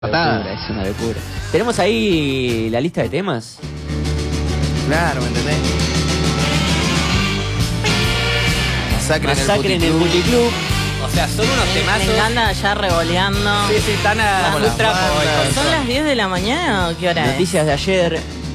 Locura, es una locura. ¿Tenemos ahí la lista de temas? Claro, ¿me entendés? Masacre en el Puticlub. O sea, son unos temazos. Me encanta ya revoleando. Sí, sí, están a Como las ultra bandas. ¿Son las 10 de la mañana o qué hora es? Noticias de ayer.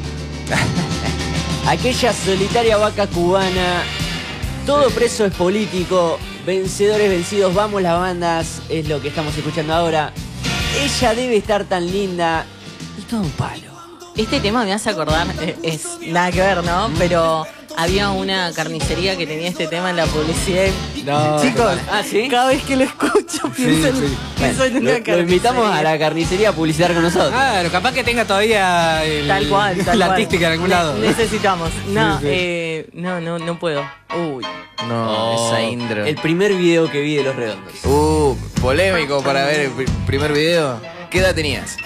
Aquella solitaria vaca cubana. Todo preso es político. Vencedores vencidos, vamos las bandas. Es lo que estamos escuchando ahora. Ella debe estar tan linda. Y todo un palo. Este tema me hace acordar, es nada que ver, ¿no? Pero había una carnicería que tenía este tema en la publicidad. No, Chicos, ¿ah, sí? cada vez que lo escucho pienso en una carnicería. Lo invitamos a la carnicería a publicitar con nosotros. Claro, capaz que tenga todavía Tal cual, tal la cual. artística en algún lado. Necesitamos. No, Sí, no puedo. Uy. No, esa intro. El primer video que vi de Los Redondos. Polémico para ver el primer video. ¿Qué edad tenías?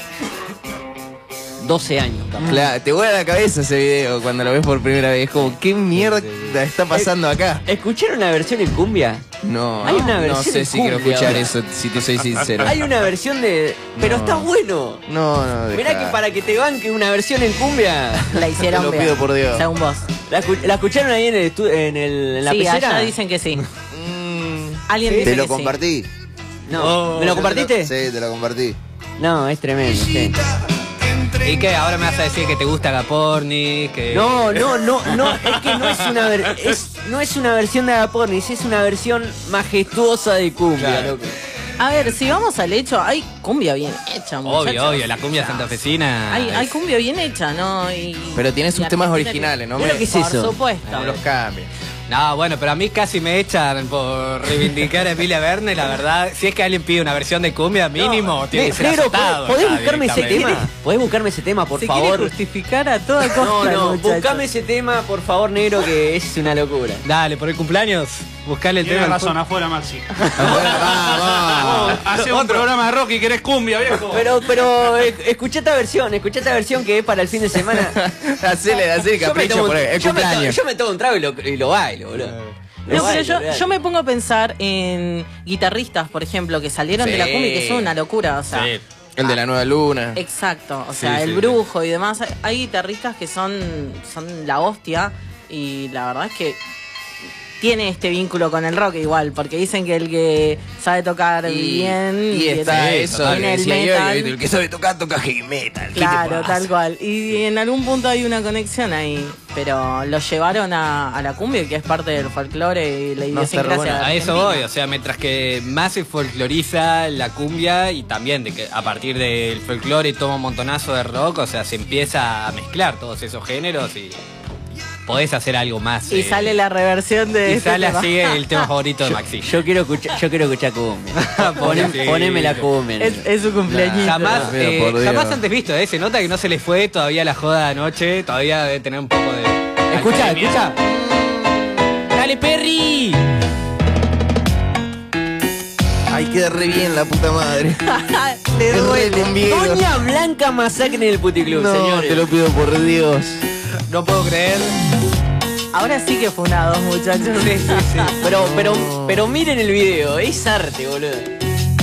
12 años, capaz. Claro, te vuela la cabeza ese video cuando lo ves por primera vez. Es como, ¿qué mierda está pasando acá? ¿Escucharon la versión en cumbia? No, Hay una versión no sé en si quiero cumbia escuchar ahora. eso, si te soy sincero. Hay una versión de... Pero No. está bueno. No, Mirá dejá. que para que te banque una versión en cumbia. La hicieron Te lo bien, pido por Dios. según vos. ¿La escucharon ahí en la Sí, pecera? allá dicen que sí. Mm, Alguien Sí. dice Te lo que sí. compartí. No. ¿Me lo compartiste? Sí, te lo compartí. No, es tremendo. Sí. ¿Y qué? Ahora me vas a decir que te gusta Agapornis, que... No, es que no es una no es una versión de Agapornis, es una versión majestuosa de cumbia, Claro. loco. A ver, si vamos al hecho, hay cumbia bien hecha, muchachos. Obvio, la cumbia santafesina. Hay cumbia bien hecha, ¿no? Pero tiene sus y temas Argentina originales, ¿no? Mira lo que es Por eso. supuesto. No los cambies. No, bueno, pero a mí casi me echan por reivindicar a Emilia Verne, la verdad. Si es que alguien pide una versión de cumbia, mínimo, tiene que ser Negro, aceptado. ¿podés ya, buscarme ese directamente. tema? ¿Podés buscarme ese tema, por Se favor? quiere justificar a toda costa. No, muchacho. buscame ese tema, por favor, negro, que es una locura. Dale, por el cumpleaños, buscale el Tienes tema. razón, afuera, Maxi. Vamos. Hace un programa de rock y querés cumbia, viejo. Pero escuché esta versión que es para el fin de semana. Hacele capricho por el cumpleaños. Yo me tomo un trago y lo bailo, boludo. Lo No, pero bailo, yo me pongo a pensar en guitarristas, por ejemplo, que salieron Sí. de la cumbia y que son una locura, o sea. Sí. El de la nueva luna. Exacto, o Sí, sea, el sí, brujo y demás. Hay guitarristas que son la hostia y la verdad es que tiene este vínculo con el rock igual, porque dicen que el que sabe tocar bien Y está Sí, eso, total. que tiene el decía yo, metal. el que sabe tocar, toca heavy metal. ¿Qué te Claro, pasa? tal cual. Y en algún punto hay una conexión ahí, pero lo llevaron a la cumbia, que es parte del folclore y la No, está re idiosincrasia bueno. de A eso Argentina. voy, o sea, mientras que más se folcloriza la cumbia y también de que a partir del folclore toma un montonazo de rock, o sea, se empieza a mezclar todos esos géneros y podés hacer algo más. Y sale la reversión de y este sale tema. así el tema favorito de Maxi. Yo quiero escuchar cumbia. Pobrecito. Poneme la cumbia. Es su cumpleaños. Jamás, Pero por Dios. jamás antes visto, se nota que no se le fue todavía la joda de anoche, todavía debe tener un poco de... Escucha. ¡Dale, Perry! Ay, queda re bien la puta madre. Le Es re duele. cumbiero. Doña Blanca Masacre en el Puticlub, No, señores. te lo pido por Dios. No puedo creer. Ahora sí que fue una dos, muchachos. Pero miren el video, es arte, boludo.